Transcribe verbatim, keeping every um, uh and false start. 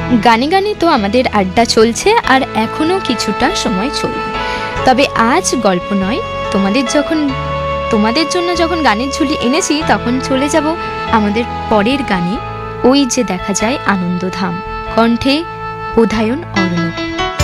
গানে গানে তো আমাদের আড্ডা চলছে, আর এখনো কিছুটা সময় চলবে। তবে আজ গল্প নয়, তোমাদের যখন তোমাদের জন্য যখন গানের ঝুলি এনেছি, তখন চলে যাব আমাদের পরের গানে, ওই যে দেখা যায় আনন্দধাম, কণ্ঠে বোধায়ন অর্ণব।